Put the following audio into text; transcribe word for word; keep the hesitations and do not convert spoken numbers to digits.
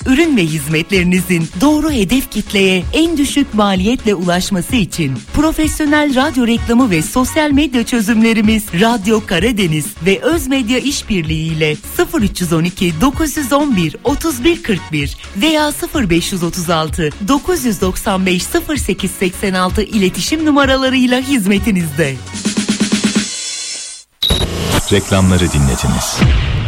ürün ve hizmetlerinizin doğru hedef kitleye en düşük maliyetle ulaşması için profesyonel radyo reklamı ve sosyal medya çözümlerimiz Radyo Karadeniz ve Özmedya İşbirliği ile sıfır üç on iki dokuz on bir otuz bir kırk bir veya sıfır beş otuz altı dokuz doksan beş sıfır sekiz seksen altı iletişim numaralarıyla hizmetinizde. Reklamları dinlediniz.